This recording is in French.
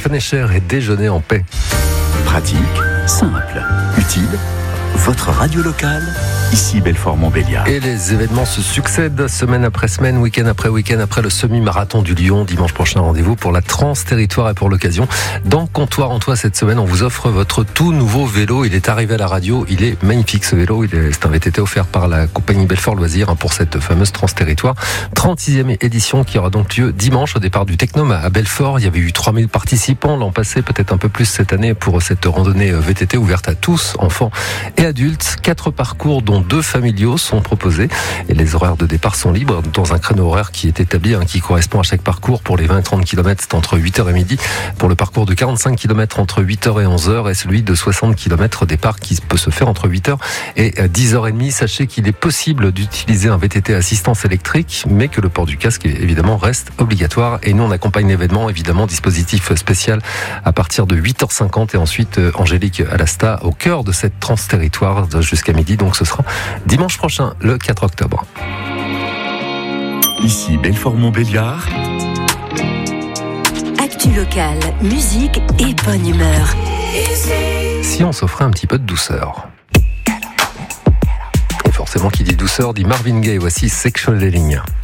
Stéphane Echer et Déjeuner en paix. Pratique, simple, utile. Votre radio locale, ici Belfort-Montbéliard. Et les événements se succèdent semaine après semaine, week-end après le semi-marathon du Lyon. Dimanche prochain, rendez-vous pour la Trans-Territoire. Et pour l'occasion, dans Comptoir en Toit cette semaine, on vous offre votre tout nouveau vélo. Il est arrivé à la radio, il est magnifique ce vélo. C'est un VTT offert par la compagnie Belfort Loisirs pour cette fameuse Trans-Territoire. 36e édition qui aura donc lieu dimanche au départ du Technome à Belfort. Il y avait eu 3000 participants l'an passé, peut-être un peu plus cette année pour cette randonnée VTT ouverte à tous, enfants et adultes. 4 parcours dont 2 familiaux sont proposés et les horaires de départ sont libres dans un créneau horaire qui est établi, qui correspond à chaque parcours. Pour les 20 et 30 km, c'est entre 8h et midi. Pour le parcours de 45 km, entre 8h et 11h, et celui de 60 km, départ qui peut se faire entre 8h et 10h30. Sachez qu'il est possible d'utiliser un VTT à assistance électrique, mais que le port du casque, évidemment, reste obligatoire. Et nous, on accompagne l'événement, évidemment, dispositif spécial à partir de 8h50 et ensuite Angélique Alasta au cœur de cette Trans-Territoire jusqu'à midi. Donc ce sera dimanche prochain, le 4 octobre. Ici Belfort-Montbéliard. Actu locale, musique et bonne humeur. Si on s'offrait un petit peu de douceur. Et forcément, qui dit douceur dit Marvin Gaye. Voici Sexual Healing.